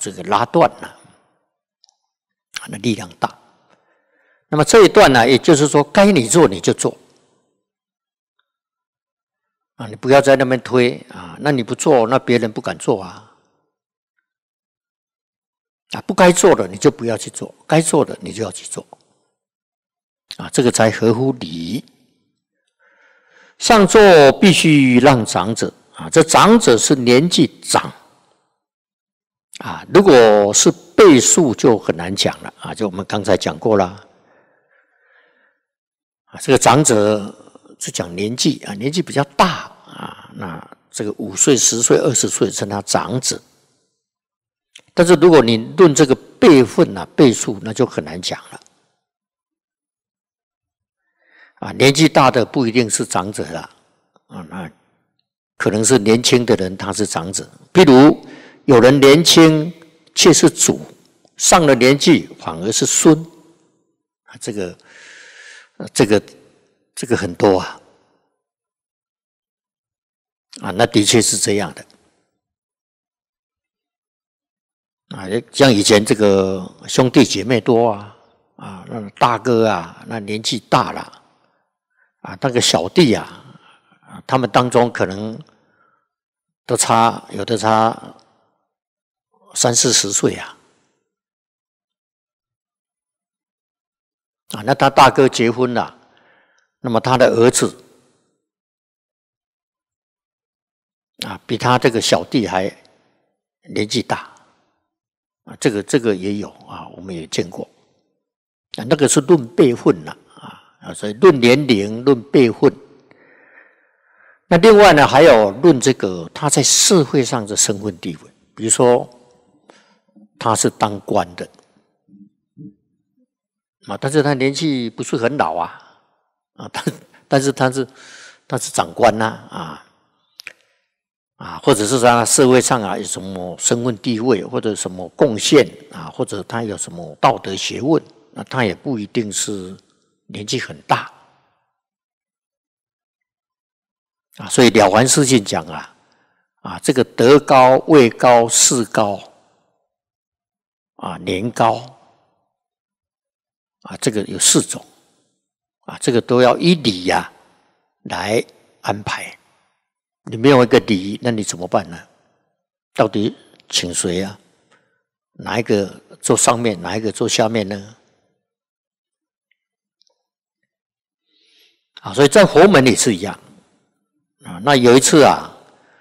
这个拉断了，那力量大。那么这一段呢，也就是说，该你做你就做啊，你不要在那边推啊，那你不做，那别人不敢做啊。啊，不该做的你就不要去做，该做的你就要去做，啊，这个才合乎礼。上座必须让长者啊，这长者是年纪长啊，如果是倍数就很难讲了啊，就我们刚才讲过了啊，这个长者是讲年纪啊，年纪比较大啊，那这个5岁、10岁、20岁称他长者。但是如果你论这个辈分啊、倍数，那就很难讲了。啊，年纪大的不一定是长者啦，啊，那可能是年轻的人他是长者。譬如有人年轻却是祖，上了年纪反而是孙，啊，这个很多啊，啊，那的确是这样的。啊，像以前这个兄弟姐妹多啊，啊，那大哥啊，那年纪大了，啊，那个小弟啊，他们当中可能都差，有的差30、40岁啊，啊，那他大哥结婚了，那么他的儿子啊，比他这个小弟还年纪大。啊，这个也有啊，我们也见过，啊，那个是论辈分了啊，所以论年龄、论辈分。那另外呢，还有论这个他在社会上的身份地位，比如说他是当官的，啊，但是他年纪不是很老啊，啊，但是他是长官呐，啊，或者是他社会上啊有什么身份地位，或者什么贡献啊，或者他有什么道德学问，那他也不一定是年纪很大啊。所以《了凡四训》讲啊，这个德高、位高、势高啊，年高啊，这个有4种啊，这个都要依礼呀来安排。你没有一个礼，那你怎么办呢？到底请谁啊？哪一个坐上面，哪一个坐下面呢？啊，所以在佛门也是一样啊。那有一次啊，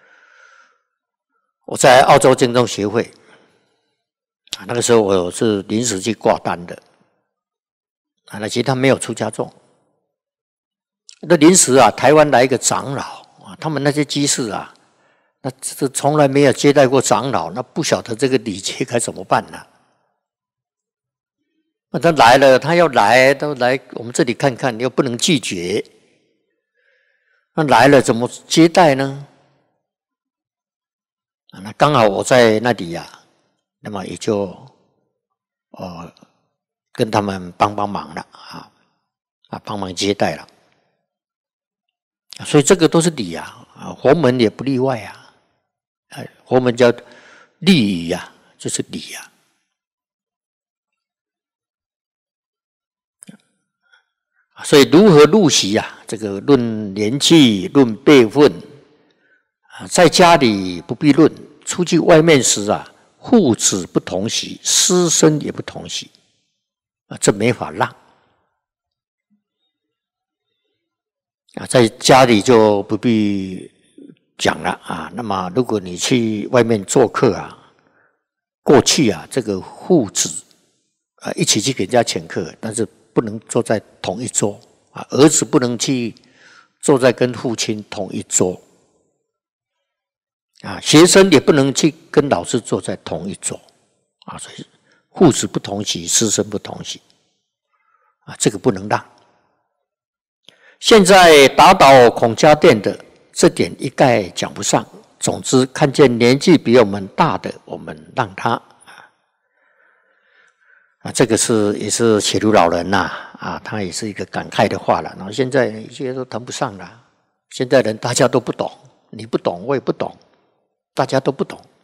我在澳洲经中协会啊，那个时候我是临时去挂单的啊，那其实他没有出家众。那临时啊，台湾来一个长老。他们那些居士啊，那这从来没有接待过长老，那不晓得这个礼节该怎么办呢？那他来了，他要来都来我们这里看看，又不能拒绝。那来了怎么接待呢？那刚好我在那里呀，那么也就跟他们帮忙了帮忙接待了。所以这个都是礼啊，佛门也不例外啊，佛门叫礼仪啊，就是礼啊。所以如何入席啊？这个论年纪、论辈分啊，在家里不必论，出去外面时啊，父子不同席，师生也不同席啊，这没法让。啊，在家里就不必讲了啊。那么，如果你去外面做客啊，过去啊，这个父子啊一起去给人家请客，但是不能坐在同一桌啊。儿子不能去坐在跟父亲同一桌啊，学生也不能去跟老师坐在同一桌啊。所以，父子不同席，师生不同席啊，这个不能让。现在打倒孔家店的这点一概讲不上。总之，看见年纪比我们大的，我们让他这个也是写如老人他也是一个感慨的话了。然后现在一些都谈不上了。现在人大家都不懂，你不懂，我也不懂，大家都不懂。